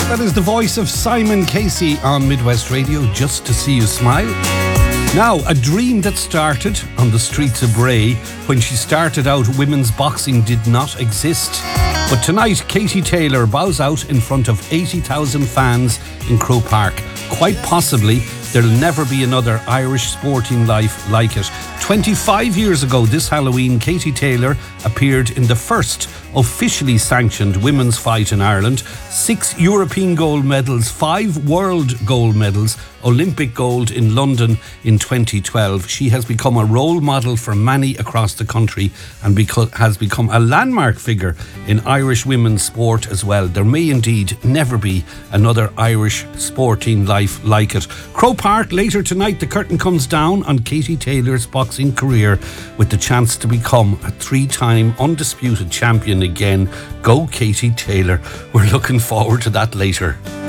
That is the voice of Simon Casey on Midwest Radio, Just to See You Smile. Now, a dream that started on the streets of Bray. When she started out, women's boxing did not exist. But tonight, Katie Taylor bows out in front of 80,000 fans in Croke Park. Quite possibly, there'll never be another Irish sporting life like it. 25 years ago this Halloween, Katie Taylor appeared in the first officially sanctioned women's fight in Ireland. 6 European gold medals, 5 world gold medals, Olympic gold in London in 2012. She has become a role model for many across the country and has become a landmark figure in Irish women's sport as well. There may indeed never be another Irish sporting life like it. Croke Park, later tonight, the curtain comes down on Katie Taylor's boxing career with the chance to become a 3-time undisputed champion again. Go Katie Taylor. We're looking forward to that later.